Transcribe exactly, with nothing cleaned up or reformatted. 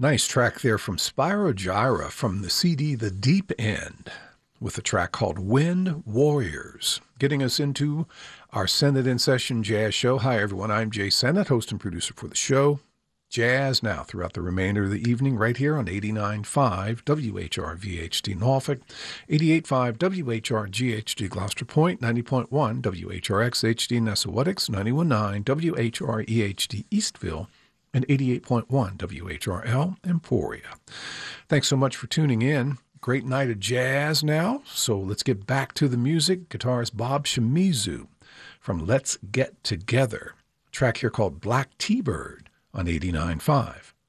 Nice track there from Spyro Gyra from the C D The Deep End with a track called Wind Warriors, getting us into our Send It In Session Jazz Show. Hi, everyone. I'm Jay Sennett, host and producer for the show. Jazz now throughout the remainder of the evening right here on eighty-nine point five W H R V H D Norfolk, eighty-eight point five W H R G H D Gloucester Point, ninety point one W H R X H D Nessawatix, ninety-one point nine W H R E H D Eastville, and eighty-eight point one W H R L Emporia. Thanks so much for tuning in. Great night of jazz now, so let's get back to the music. Guitarist Bob Shimizu from Let's Get Together. A track here called Black T-Bird on eighty-nine point five